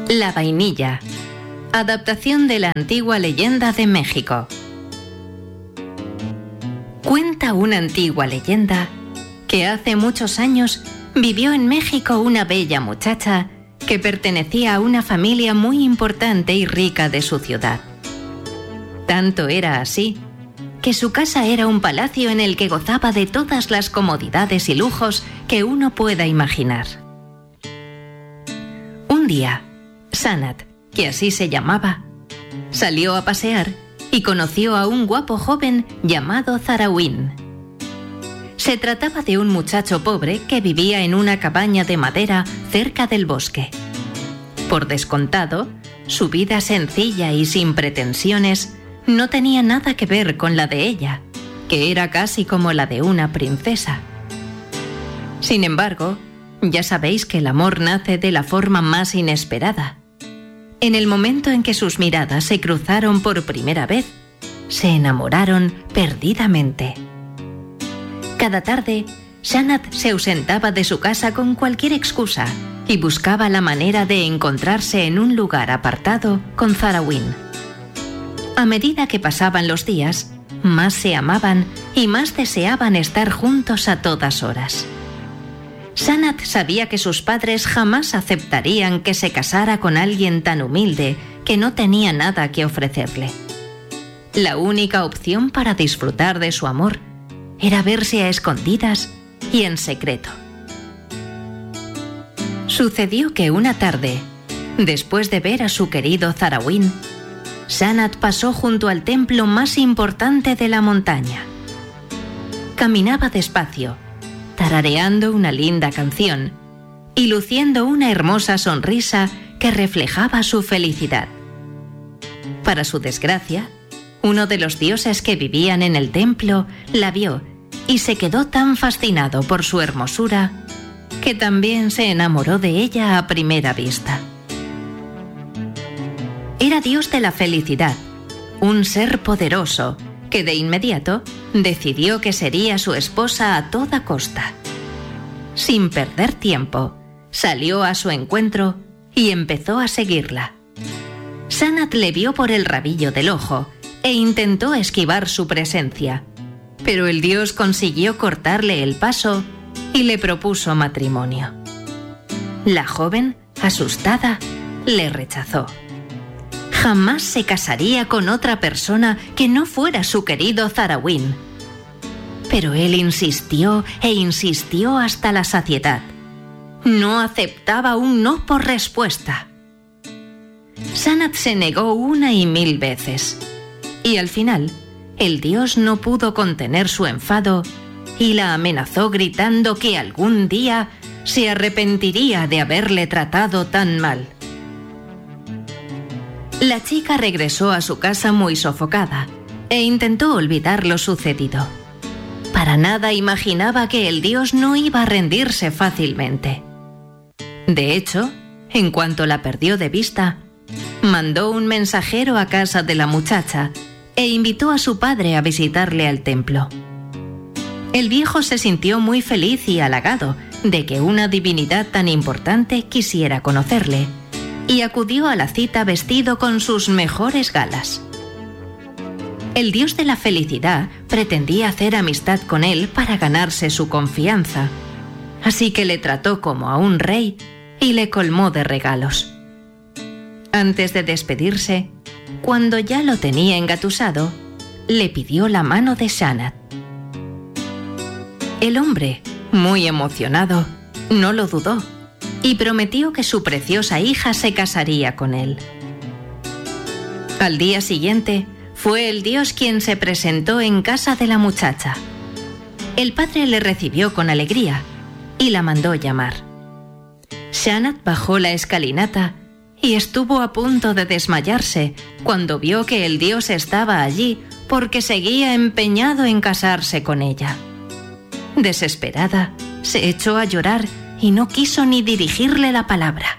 La vainilla. Adaptación de la antigua leyenda de México. Cuenta una antigua leyenda que hace muchos años vivió en México una bella muchacha que pertenecía a una familia muy importante y rica de su ciudad. Tanto era así que su casa era un palacio en el que gozaba de todas las comodidades y lujos que uno pueda imaginar. Un día, Sanat, que así se llamaba, salió a pasear y conoció a un guapo joven llamado Zarawin. Se trataba de un muchacho pobre que vivía en una cabaña de madera cerca del bosque. Por descontado, su vida sencilla y sin pretensiones no tenía nada que ver con la de ella, que era casi como la de una princesa. Sin embargo, ya sabéis que el amor nace de la forma más inesperada. En el momento en que sus miradas se cruzaron por primera vez, se enamoraron perdidamente. Cada tarde, Sanat se ausentaba de su casa con cualquier excusa y buscaba la manera de encontrarse en un lugar apartado con Zarawin. A medida que pasaban los días, más se amaban y más deseaban estar juntos a todas horas. Sanat sabía que sus padres jamás aceptarían que se casara con alguien tan humilde que no tenía nada que ofrecerle. La única opción para disfrutar de su amor era verse a escondidas y en secreto. Sucedió que una tarde, después de ver a su querido Zarawin, Sanat pasó junto al templo más importante de la montaña. Caminaba despacio, tarareando una linda canción y luciendo una hermosa sonrisa que reflejaba su felicidad. Para su desgracia, uno de los dioses que vivían en el templo la vio y se quedó tan fascinado por su hermosura que también se enamoró de ella a primera vista. Era dios de la felicidad, un ser poderoso que de inmediato decidió que sería su esposa a toda costa. Sin perder tiempo, salió a su encuentro y empezó a seguirla. Sanat le vio por el rabillo del ojo e intentó esquivar su presencia, pero el dios consiguió cortarle el paso y le propuso matrimonio. La joven, asustada, le rechazó. Jamás se casaría con otra persona que no fuera su querido Zarawin. Pero él insistió e insistió hasta la saciedad. No aceptaba un no por respuesta. Sanat se negó 1 y 1000 veces. Y al final, el dios no pudo contener su enfado y la amenazó gritando que algún día se arrepentiría de haberle tratado tan mal. La chica regresó a su casa muy sofocada e intentó olvidar lo sucedido. Para nada imaginaba que el dios no iba a rendirse fácilmente. De hecho, en cuanto la perdió de vista, mandó un mensajero a casa de la muchacha e invitó a su padre a visitarle al templo. El viejo se sintió muy feliz y halagado de que una divinidad tan importante quisiera conocerle, y acudió a la cita vestido con sus mejores galas. El dios de la felicidad pretendía hacer amistad con él para ganarse su confianza, así que le trató como a un rey y le colmó de regalos. Antes de despedirse, cuando ya lo tenía engatusado, le pidió la mano de Sanat. El hombre, muy emocionado, no lo dudó y prometió que su preciosa hija se casaría con él. Al día siguiente, fue el dios quien se presentó en casa de la muchacha. El padre le recibió con alegría y la mandó llamar. Sanat bajó la escalinata y estuvo a punto de desmayarse cuando vio que el dios estaba allí porque seguía empeñado en casarse con ella. Desesperada, se echó a llorar y no quiso ni dirigirle la palabra.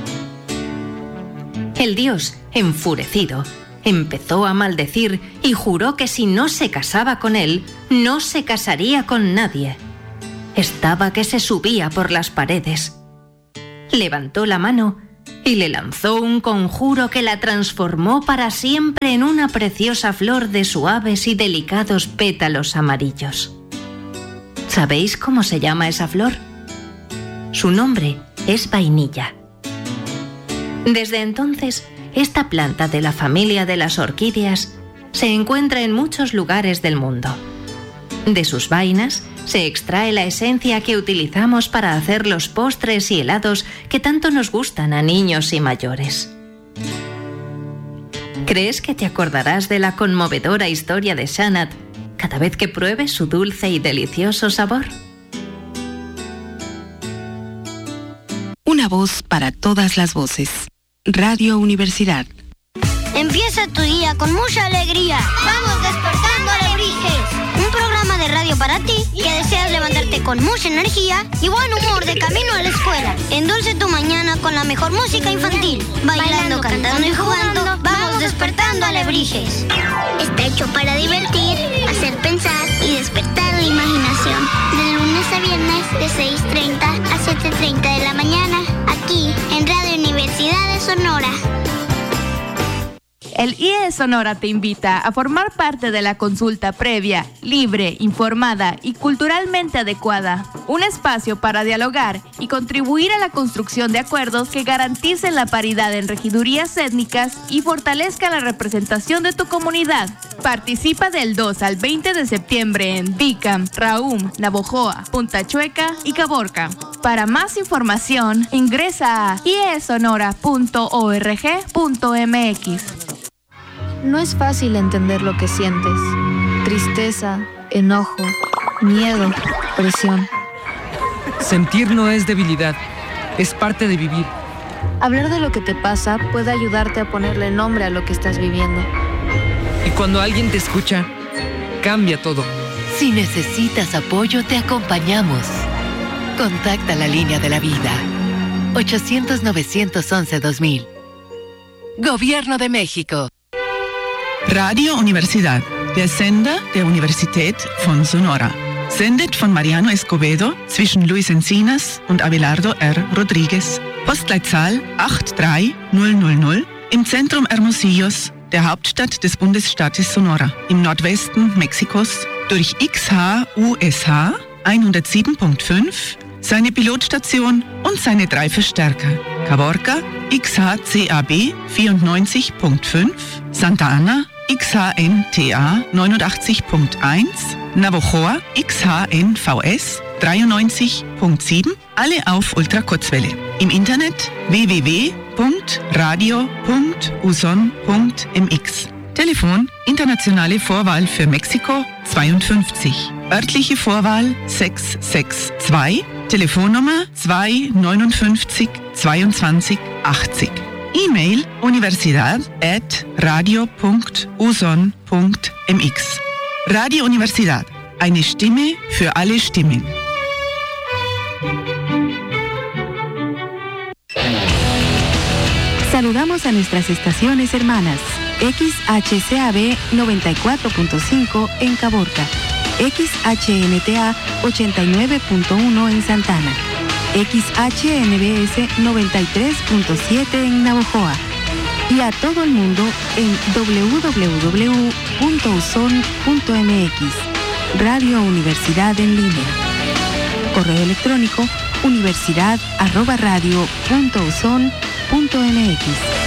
El dios, enfurecido, empezó a maldecir y juró que si no se casaba con él, no se casaría con nadie. Estaba que se subía por las paredes. Levantó la mano y le lanzó un conjuro que la transformó para siempre en una preciosa flor de suaves y delicados pétalos amarillos. ¿Sabéis cómo se llama esa flor? Su nombre es vainilla. Desde entonces, esta planta de la familia de las orquídeas se encuentra en muchos lugares del mundo. De sus vainas se extrae la esencia que utilizamos para hacer los postres y helados que tanto nos gustan a niños y mayores. ¿Crees que te acordarás de la conmovedora historia de Shanat cada vez que pruebes su dulce y delicioso sabor? Una voz para todas las voces. Radio Universidad. Empieza tu día con mucha alegría. Vamos despertando alebrijes. Un programa de radio para ti que deseas levantarte con mucha energía y buen humor de camino a la escuela. Endulce tu mañana con la mejor música infantil. Bailando, cantando y jugando, vamos despertando alebrijes. Está hecho para divertir, hacer pensar y despertar la imaginación. De lunes a viernes de 6:30 a 7:30 de la mañana, aquí en Radio Universidad de Sonora. El IE Sonora te invita a formar parte de la consulta previa, libre, informada y culturalmente adecuada. Un espacio para dialogar y contribuir a la construcción de acuerdos que garanticen la paridad en regidurías étnicas y fortalezcan la representación de tu comunidad. Participa del 2 al 20 de septiembre en Bicam, Raum, Navojoa, Punta Chueca y Caborca. Para más información, ingresa a iesonora.org.mx. No es fácil entender lo que sientes. Tristeza, enojo, miedo, presión. Sentir no es debilidad, es parte de vivir. Hablar de lo que te pasa puede ayudarte a ponerle nombre a lo que estás viviendo. Y cuando alguien te escucha, cambia todo. Si necesitas apoyo, te acompañamos. Contacta la línea de la vida. 800-911-2000. Gobierno de México. Radio Universidad, der Sender der Universität von Sonora. Sendet von Mariano Escobedo zwischen Luis Encinas und Abelardo R. Rodriguez. Postleitzahl 83000 im Zentrum Hermosillos, der Hauptstadt des Bundesstaates Sonora, im Nordwesten Mexikos, durch XHUSH 107.5, seine Pilotstation und seine 3 Verstärker. Caborca, XHCAB 94.5, Santa Ana, XHNTA 89.1, Navojoa, XHNVS 93.7, alle auf Ultrakurzwelle. Im Internet www.radio.uson.mx. Telefon internationale Vorwahl für Mexiko 52, örtliche Vorwahl 662, Telefonnummer 259 22 80. E-Mail universidad@radio.uson.mx. Radio Universidad, eine Stimme für alle Stimmen. Saludamos a nuestras estaciones hermanas. XHCAB 94.5 en Caborca, XHNTA 89.1 en Santana, XHNBS 93.7 en Navojoa y a todo el mundo en www.uson.mx. Radio Universidad en línea. Correo electrónico universidad@radio.uson.mx.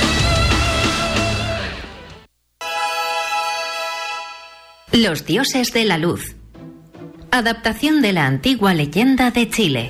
Los dioses de la luz. Adaptación de la antigua leyenda de Chile.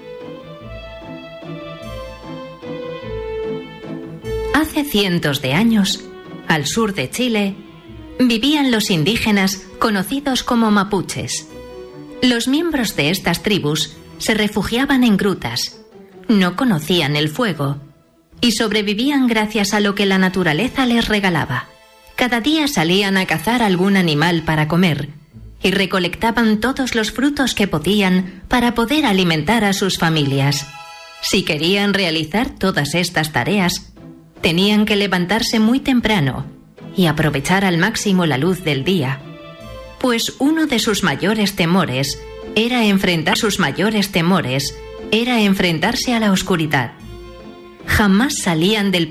Hace cientos de años, al sur de Chile, vivían los indígenas conocidos como mapuches. Los miembros de estas tribus se refugiaban en grutas, no conocían el fuego y sobrevivían gracias a lo que la naturaleza les regalaba. Cada día salían a cazar algún animal para comer y recolectaban todos los frutos que podían para poder alimentar a sus familias. Si querían realizar todas estas tareas, tenían que levantarse muy temprano y aprovechar al máximo la luz del día, pues uno de sus mayores temores era enfrentarse a la oscuridad. jamás salían del